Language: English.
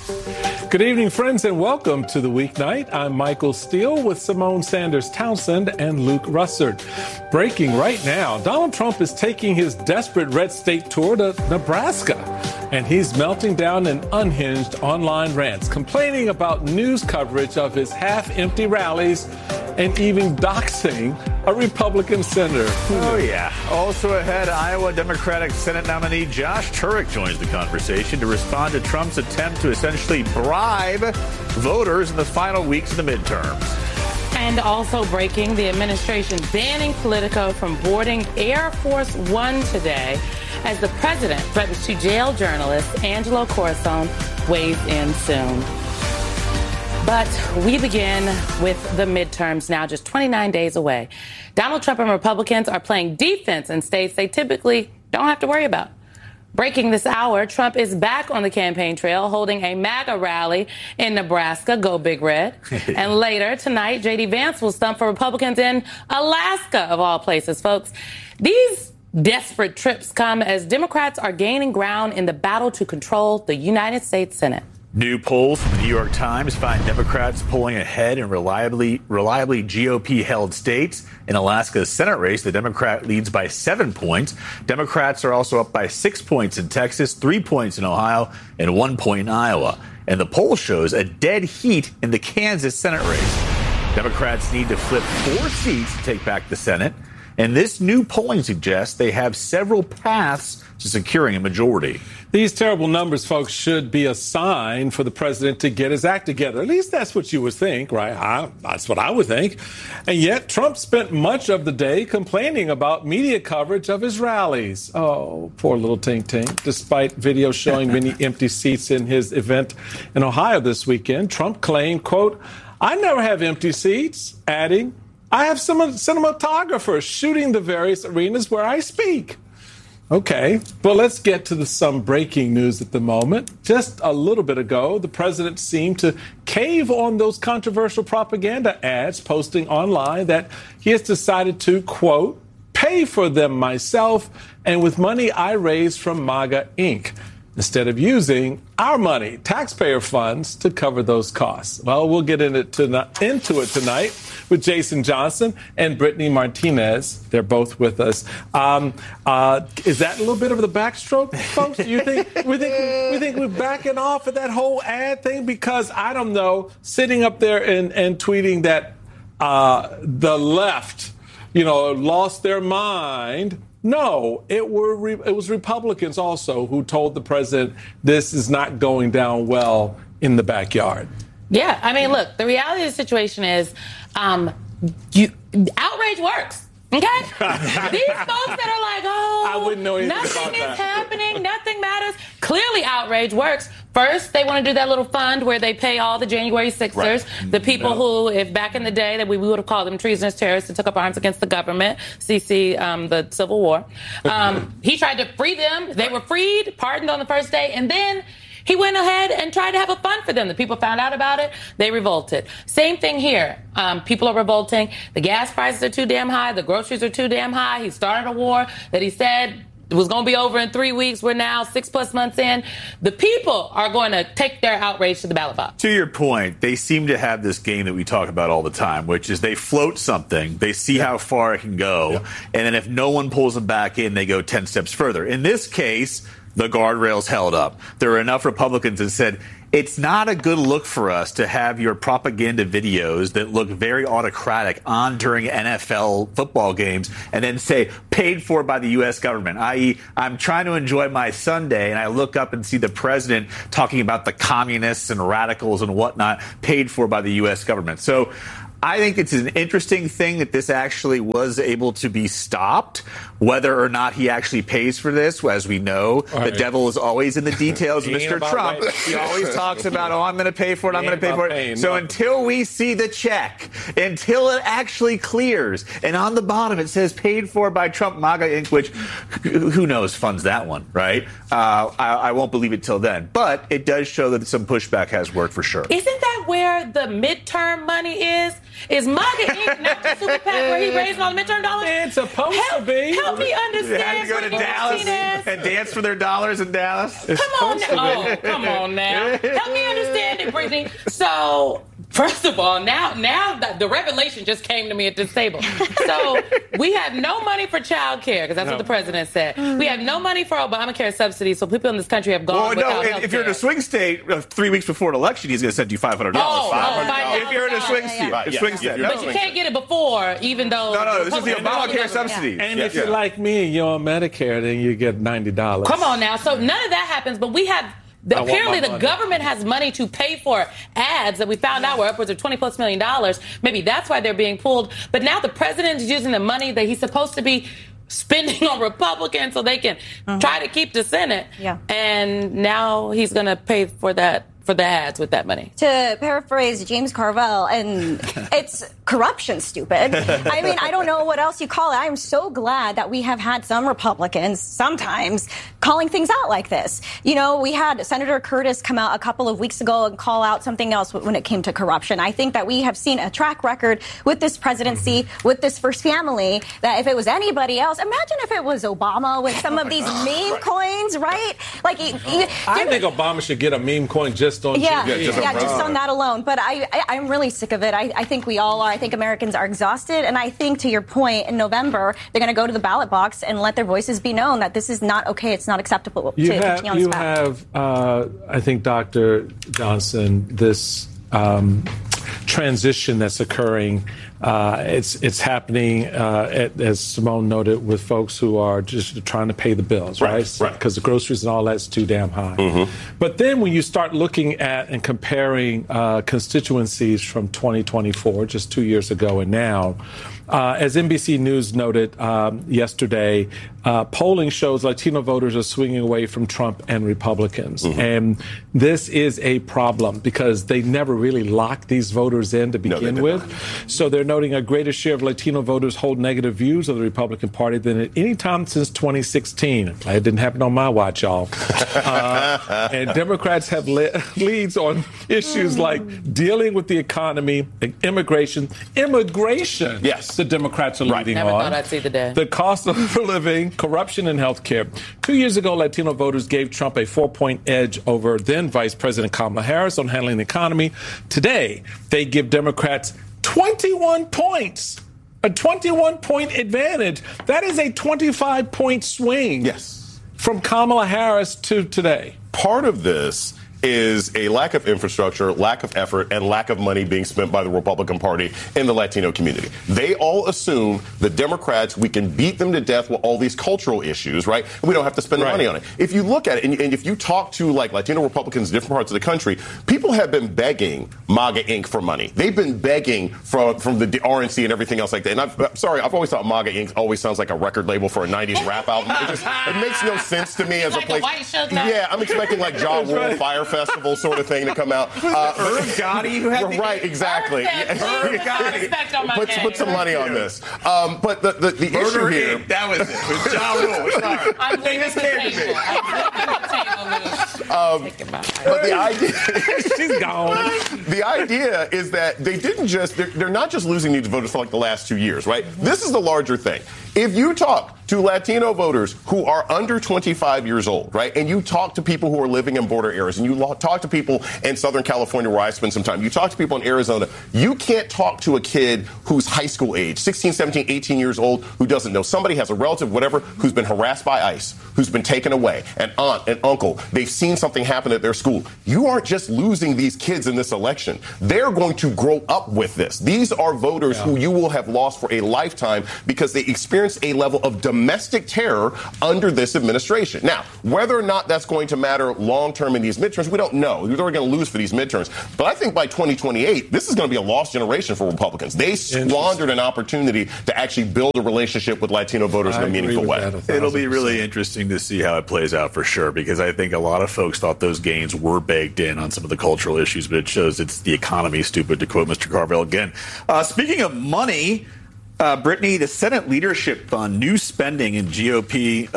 Good evening, friends, and welcome to the weeknight. I'm Michael Steele with Simone Sanders Townsend and Luke Russert. Breaking right now, Donald Trump is taking his desperate red state tour to Nebraska, and he's melting down in unhinged online rants, complaining about news coverage of his half-empty rallies and even doxing a Republican senator. Oh, yeah. Also ahead, Iowa Democratic Senate nominee Josh Turek joins the conversation to respond to Trump's attempt to essentially bribe voters in the final weeks of the midterms. And also breaking, the administration banning Politico from boarding Air Force One today as the president threatens to jail journalist Angelo Corazon weighs in soon. But we begin with the midterms now, just 29 days away. Donald Trump and Republicans are playing defense in states they typically don't have to worry about. Breaking this hour, Trump is back on the campaign trail holding a MAGA rally in Nebraska, Go Big Red. And later tonight, J.D. Vance will stump for Republicans in Alaska, of all places, folks. These desperate trips come as Democrats are gaining ground in the battle to control the United States Senate. New polls from the New York Times find Democrats pulling ahead in reliably GOP-held states. In Alaska's Senate race, the Democrat leads by 7 points. Democrats are also up by 6 points in Texas, 3 points in Ohio, and 1 point in Iowa. And the poll shows a dead heat in the Kansas Senate race. Democrats need to flip 4 seats to take back the Senate. And this new polling suggests they have several paths to securing a majority. These terrible numbers, folks, should be a sign for the president to get his act together. At least that's what you would think, right? That's what I would think. And yet Trump spent much of the day complaining about media coverage of his rallies. Oh, poor little Tink Tink. Despite videos showing many empty seats in his event in Ohio this weekend, Trump claimed, quote, "I never have empty seats," adding, "I have some cinematographers shooting the various arenas where I speak." Okay, but let's get to some breaking news at the moment. Just a little bit ago, the president seemed to cave on those controversial propaganda ads, posting online that he has decided to, quote, "pay for them myself and with money I raised from MAGA Inc., instead of using our money, taxpayer funds, to cover those costs." Well, we'll get into it tonight with Jason Johnson and Brittany Martinez. They're both with us. Is that a little bit of the backstroke, folks? Do you think we think we're backing off of that whole ad thing? Because I don't know, sitting up there and tweeting that the left, lost their mind. No, it was Republicans also who told the president this is not going down well in the backyard. Yeah, I mean, look, the reality of the situation is outrage works. Okay? These folks that are like, I wouldn't know anything nothing about is that. happening, nothing matters. Clearly, outrage works. First, they want to do that little fund where they pay all the January 6ers, right. the people who, if back in the day, that we would have called them treasonous terrorists that took up arms against the government, CC, the Civil War. He tried to free them. They were freed, pardoned on the first day, and then he went ahead and tried to have a fund for them. The people found out about it. They revolted. Same thing here. People are revolting. The gas prices are too damn high. The groceries are too damn high. He started a war that he said it was going to be over in 3 weeks. We're now 6+ months in. The people are going to take their outrage to the ballot box. To your point, they seem to have this game that we talk about all the time, which is they float something, they see how far it can go, and then if no one pulls them back in, they go 10 steps further. In this case, the guardrails held up. There were enough Republicans that said, it's not a good look for us to have your propaganda videos that look very autocratic on during NFL football games and then say paid for by the U.S. government, i.e., I'm trying to enjoy my Sunday and I look up and see the president talking about the communists and radicals and whatnot paid for by the U.S. government. So I think it's an interesting thing that this actually was able to be stopped. Whether or not he actually pays for this, as we know, the devil is always in the details. Mr. Trump, he always talks about, I'm going to pay for it, I'm going to pay for it. So until we see the check, until it actually clears, and on the bottom it says paid for by Trump MAGA Inc., which who knows funds that one, right? I won't believe it till then. But it does show that some pushback has worked for sure. Isn't that that where the midterm money is? Is MAGA Inc. not the super PAC where he raised all the midterm dollars? It's supposed to be. Help me understand. They had to go to Dallas and dance for their dollars in Dallas. Come on now. Help me understand it, Brittany. So, first of all, now the revelation just came to me at this table. So we have no money for child care, because that's what the president said. We have no money for Obamacare subsidies, so people in this country have gone without health if you're in a swing state, 3 weeks before an election, he's going to send you $500. $500. If you're in a swing state. But you can't get it before, even though... No, this is the Obamacare subsidy. And if you're like me and you're on Medicare, then you get $90. Come on now. So none of that happens, but we have... Apparently, the government has money to pay for ads that we found out were upwards of $20+ million. Maybe that's why they're being pulled. But now the president is using the money that he's supposed to be spending on Republicans so they can try to keep the Senate. Yeah. And now he's going to pay for that. For the ads with that money. To paraphrase James Carville, and it's corruption, stupid. I mean, I don't know what else you call it. I'm so glad that we have had some Republicans sometimes calling things out like this. You know, we had Senator Curtis come out a couple of weeks ago and call out something else when it came to corruption. I think that we have seen a track record with this presidency, with this first family, that if it was anybody else, imagine if it was Obama with some of these meme coins, right? Like, I think Obama should get a meme coin just on just on that alone. But I'm really sick of it. I think we all are. I think Americans are exhausted. And I think, to your point, in November, they're going to go to the ballot box and let their voices be known that this is not okay. It's not acceptable to continue on this path. You have, I think, Dr. Johnson, this transition that's occurring. It's happening, as Simone noted, with folks who are just trying to pay the bills, right? Because the groceries and all that's too damn high. But then when you start looking at and comparing constituencies from 2024, just 2 years ago, and now, as NBC News noted yesterday, polling shows Latino voters are swinging away from Trump and Republicans. And this is a problem because they never really locked these voters in to begin with. So they're noting a greater share of Latino voters hold negative views of the Republican Party than at any time since 2016. It didn't happen on my watch, y'all. And Democrats have leads on issues like dealing with the economy, immigration. Yes. The Democrats are leading Never on. thought I'd see the day. The cost of living, corruption in health care. 2 years ago, Latino voters gave Trump a 4-point edge over then Vice President Kamala Harris on handling the economy. Today, they give Democrats 21 points. A 21-point advantage. That is a 25-point swing. Yes. From Kamala Harris to today. Part of this is a lack of infrastructure, lack of effort, and lack of money being spent by the Republican Party in the Latino community. They all assume the Democrats, we can beat them to death with all these cultural issues, right? And we don't have to spend money on it. If you look at it, and if you talk to like Latino Republicans in different parts of the country, people have been begging MAGA Inc. for money. They've been begging from the RNC and everything else like that. And I'm sorry, I've always thought MAGA Inc. always sounds like a record label for a 90s rap album. It makes no sense to me as like a place. A white show yeah, I'm expecting like Ja Rule Fire Festival sort of thing to come out. Irv Gotti, who had right, exactly. Irv Gotti. Put some money on this. But the issue here. That was it. It was Ja Rule. I'm leaving the table. But the idea, she's gone. The idea is that they didn't just, they're not just losing these voters for like the last 2 years, right? This is the larger thing. If you talk to Latino voters who are under 25 years old, right, and you talk to people who are living in border areas, and you talk to people in Southern California where I spend some time, you talk to people in Arizona, you can't talk to a kid who's high school age, 16, 17, 18 years old, who doesn't know. Somebody has a relative, whatever, who's been harassed by ICE, who's been taken away, an aunt, an uncle, they've seen something happen at their school. You aren't just losing these kids in this election. They're going to grow up with this. These are voters who you will have lost for a lifetime because they experienced a level of domestic terror under this administration. Now, whether or not that's going to matter long-term in these midterms, we don't know. We're going to lose for these midterms. But I think by 2028, this is going to be a lost generation for Republicans. They squandered an opportunity to actually build a relationship with Latino voters in a meaningful way. It'll be really interesting to see how it plays out for sure, because I think a lot of folks thought those gains were baked in on some of the cultural issues, but it shows it's the economy, stupid, to quote Mr. Carville again. Speaking of money, Brittany, the Senate Leadership Fund, new spending in GOP